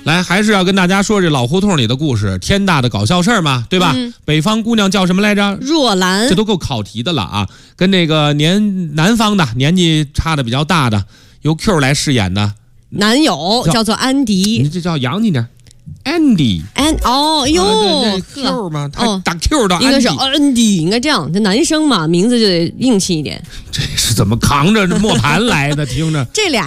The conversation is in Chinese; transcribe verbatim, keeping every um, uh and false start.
来，还是要跟大家说这老胡同里的故事，天大的搞笑事儿嘛，对吧？嗯、北方姑娘叫什么来着？ 若兰， 这都够考题的了啊！跟那个年南方的年纪差的比较大的，由 Q 来饰演的男友叫做安迪， 你这叫洋气点。Andy， 安哦哟、 啊、Q 吗？他打 Q 的， 应该是 Andy， 应该这样。这男生嘛，名字就得硬气一点。 这是怎么扛着磨盘来的？听着， 这俩。